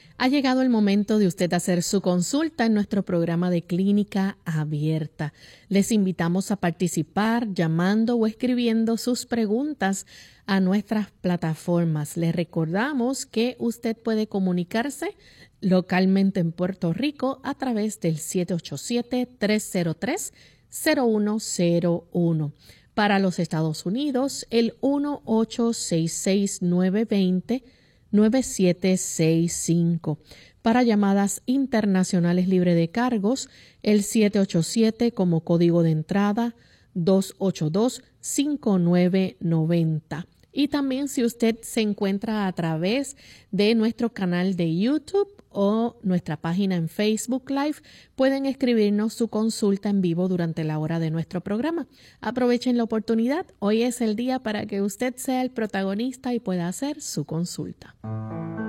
Ha llegado el momento de usted hacer su consulta en nuestro programa de Clínica Abierta. Les invitamos a participar llamando o escribiendo sus preguntas a nuestras plataformas. Les recordamos que usted puede comunicarse localmente en Puerto Rico a través del 787-303-0101. Para los Estados Unidos, el 1-866-920-9765. Para llamadas internacionales libre de cargos, el 787 como código de entrada, 282-5990. Y también si usted se encuentra a través de nuestro canal de YouTube o nuestra página en Facebook Live, pueden escribirnos su consulta en vivo durante la hora de nuestro programa. Aprovechen la oportunidad. Hoy es el día para que usted sea el protagonista y pueda hacer su consulta.